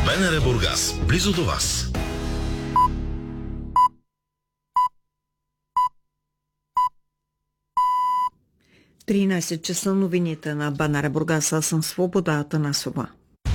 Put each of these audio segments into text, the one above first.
БНР Бургас, близо до вас. В 13 часа новините на БНР Бургас. Аз съм Свобода Атанасова.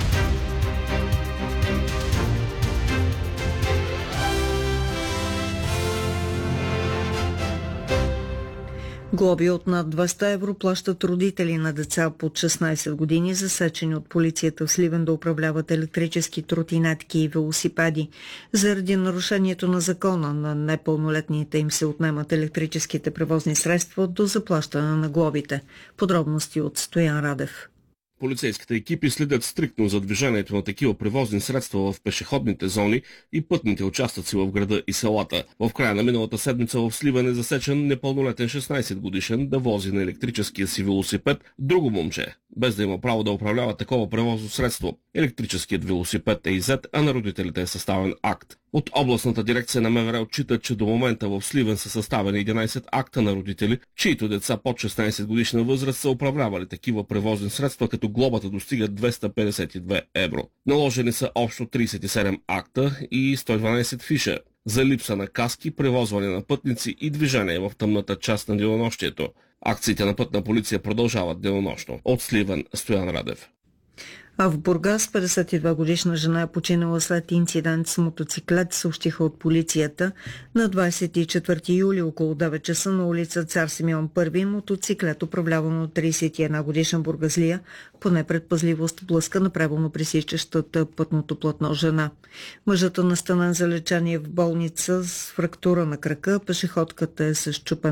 Глоби от над 200 евро плащат родители на деца под 16 години, засечени от полицията в Сливен да управляват електрически тротинетки и велосипеди. Заради нарушението на закона на непълнолетните им се отнемат електрическите превозни средства до заплащане на глобите. Подробности от Стоян Радев. Полицейските екипи следят стриктно за движението на такива превозни средства в пешеходните зони и пътните участъци в града и селата. В края на миналата седмица в Сливен е засечен непълнолетен 16 годишен да вози на електрическия си велосипед друго момче, без да има право да управлява такова превозно средство. Електрическият велосипед е иззет, а на родителите е съставен акт. От областната дирекция на МВР отчита, че до момента в Сливен са съставени 11 акта на родители, чието деца под 16 годишна възраст са управлявали такива превозни средства, като глобата достига 252 евро. Наложени са общо 37 акта и 112 фиша за липса на каски, превозване на пътници и движение в тъмната част на денонощието. Акциите на пътна полиция продължават денонощно. От Сливен, Стоян Радев. А в Бургас 52-годишна жена е починала след инцидент с мотоциклет, съобщиха от полицията. На 24 юли около 9 часа на улица Цар Симеон I мотоциклет, управляван от 31-годишна бургазлия, по непредпазливост блъска на правилно пресичащата пътното платно жена. Мъжът е настанен за лечение в болница с фрактура на крака, пешеходката е с счупен